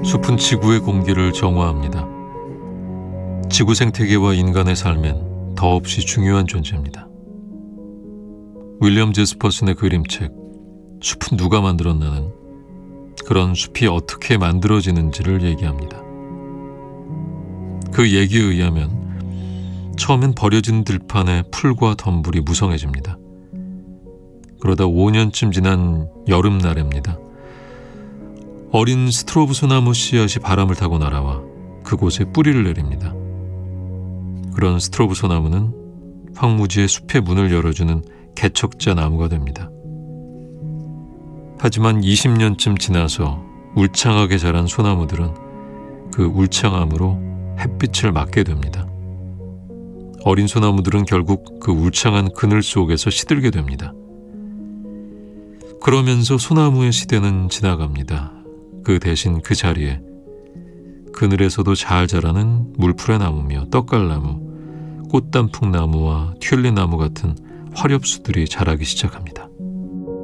숲은 지구의 공기를 정화합니다. 지구 생태계와 인간의 삶엔 더없이 중요한 존재입니다. 윌리엄 제스퍼슨의 그림책 숲은 누가 만들었나는 그런 숲이 어떻게 만들어지는지를 얘기합니다. 그 얘기에 의하면 처음엔 버려진 들판에 풀과 덤불이 무성해집니다. 그러다 5년쯤 지난 여름날입니다. 어린 스트로브 소나무 씨앗이 바람을 타고 날아와 그곳에 뿌리를 내립니다. 그런 스트로브 소나무는 황무지의 숲의 문을 열어주는 개척자 나무가 됩니다. 하지만 20년쯤 지나서 울창하게 자란 소나무들은 그 울창함으로 햇빛을 맞게 됩니다. 어린 소나무들은 결국 그 울창한 그늘 속에서 시들게 됩니다. 그러면서 소나무의 시대는 지나갑니다. 그 대신 그 자리에 그늘에서도 잘 자라는 물풀의 나무며 떡갈나무, 꽃단풍나무와 튤립나무 같은 화렵수들이 자라기 시작합니다.